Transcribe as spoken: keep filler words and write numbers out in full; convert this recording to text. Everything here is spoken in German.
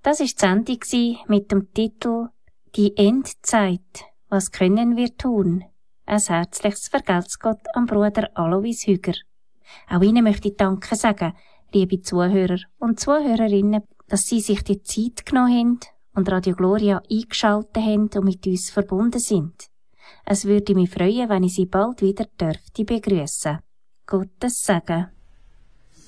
Das war die Sendung mit dem Titel «Die Endzeit. Was können wir tun?» Ein herzliches Vergelt's Gott am Bruder Alois Hüger. Auch Ihnen möchte ich Danke sagen, liebe Zuhörer und Zuhörerinnen, dass Sie sich die Zeit genommen haben und Radio Gloria eingeschaltet haben und mit uns verbunden sind. Es würde mich freuen, wenn ich Sie bald wieder dürfte begrüßen. Gottes Segen.